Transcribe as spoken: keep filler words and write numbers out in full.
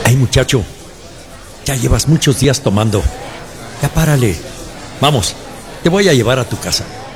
Ay, muchacho, ya llevas muchos días tomando. Ya párale. Vamos, te voy a llevar a tu casa.